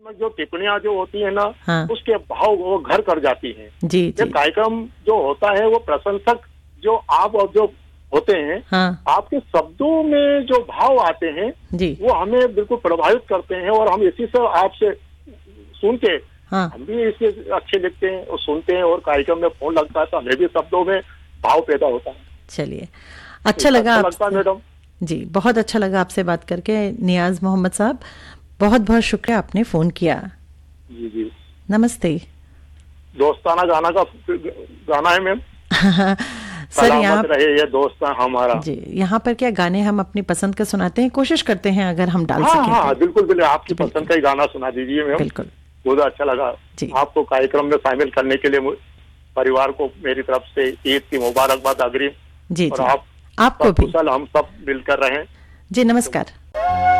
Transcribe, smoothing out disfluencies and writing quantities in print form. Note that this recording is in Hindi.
जो टिप्पणियां जो होती है ना, हाँ। उसके भाव वो घर कर जाती हैं। जी ये जी। कार्यक्रम जो होता है वो प्रशंसक जो आप और जो होते हैं, हाँ आपके शब्दों में जो भाव आते हैं जी। वो हमें बिल्कुल प्रभावित करते हैं, और हम इसी से आपसे सुन के हाँ हम भी इसके अच्छे लिखते हैं और सुनते हैं, और कार्यक्रम में फोन लगता है तो हमें भी शब्दों में भाव पैदा होता है। चलिए, अच्छा लगा अच्छा लगता है आपसे। मैडम। जी, बहुत अच्छा लगा आपसे बात करके नियाज मोहम्मद साहब, बहुत बहुत शुक्रिया आपने फ़ोन किया। जी जी। नमस्ते। दोस्ताना गाना का गाना है मैम, सर यहाँ, सलामत रहे ये दोस्त हमारा। जी, यहाँ पर क्या गाने हम अपनी पसंद के सुनाते हैं, कोशिश करते हैं अगर हम डाल हाँ सकें हाँ तो। बिल्कुल बिल्कुल, आपकी बिल्कुल पसंद का ही गाना सुना दीजिए मैम। बिल्कुल। बहुत अच्छा लगा जी आपको कार्यक्रम में शामिल करने के लिए। परिवार को मेरी तरफ से ईद की मुबारकबाद अग्रिम, जी और जी, आप आपको सब भी। कुशल हम सब मिलकर रहें। जी नमस्कार।